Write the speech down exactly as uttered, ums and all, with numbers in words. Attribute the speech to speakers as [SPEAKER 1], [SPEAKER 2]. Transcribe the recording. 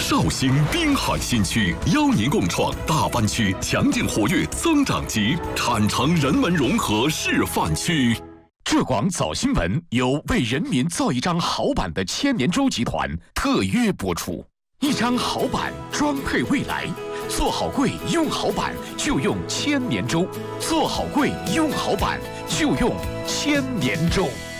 [SPEAKER 1] 绍兴滨海新区邀您共创大湾区强劲活跃增长极产城人文融合示范区。浙广早新闻由为人民造一张好版的千年舟集团特约播出。一张好版装配未来，做好柜用好版就用千年舟，做好柜用好版就用千年舟。